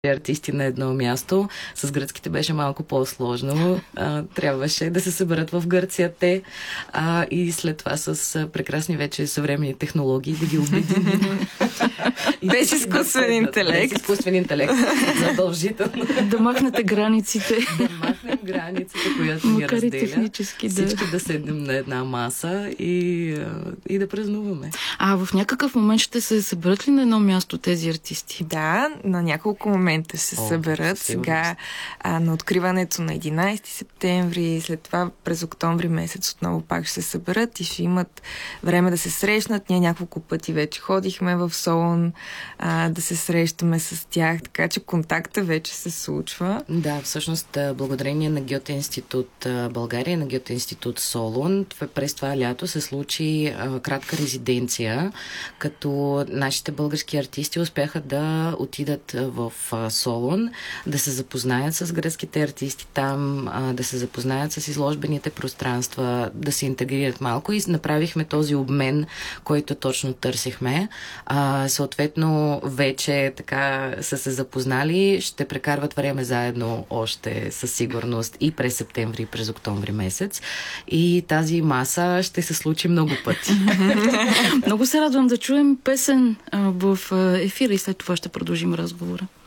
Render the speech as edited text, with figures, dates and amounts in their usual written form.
артисти на едно място. С гръцките беше малко по-сложно. Трябваше да се съберат в Гърция те и след това с прекрасни вече съвременни технологии да ги обединим. Без изкуствен интелект. Без изкуствен интелект. Задължително. Да махнете границите. Да махнем границите, която ни макар разделя. И технически, Всички да седнем на една маса и да празнуваме. В някакъв момент ще се съберат ли на едно място тези артисти? Да, на няколко момента ще се съберат. Сега на откриването на 11 септември, след това през октомври месец отново пак ще се съберат и ще имат време да се срещнат. Ние няколко пъти вече ходихме в Солун да се срещаме с тях, така че контакта вече се случва. Да, всъщност благодарение на Гьоте институт България и на Гьоте институт Солун, през това лято се случи кратка резиденция, като нашите български артисти успяха да отидат в Солун, да се запознаят с гръцките артисти там, да се запознаят с изложбените пространства, да се интегрират малко и направихме този обмен, който точно търсихме. Съответно, вече така са се запознали, ще прекарват време заедно още със сигурност и през септември, и през октомври месец. И тази маса ще се случи много пъти. Много се радвам да чуем песен в ефира и след това ще продължим разговора.